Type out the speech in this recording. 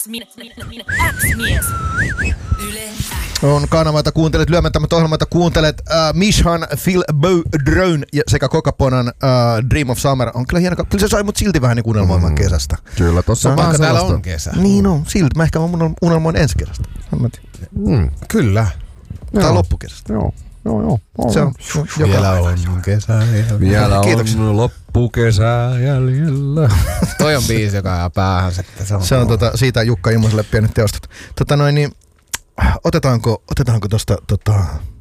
X-mies. Yle X. On kanavaita kuuntelet, lyömättämättä ohjelmaita kuuntelet. Mishan, Phil Bodrone sekä Kokaponan Dream of Summer on kyllä hieno. Kyllä se sai mut silti vähän niin unelmoimaan kesästä. Kyllä, tossa on Vaikka vähän täällä sellaista. on kesä. Niin on, silti. Mä ehkä unelmoin ensi kesästä. Kyllä. Tai loppukesästä. Joo. Se on Vielä on kesä. Vielä Kiitoksia. on loppukesää jäljellä. Toi on biisi, joka ajaa päähänsä. Se on siitä Jukka Immoselle pienet teostot. Otetaanko tosta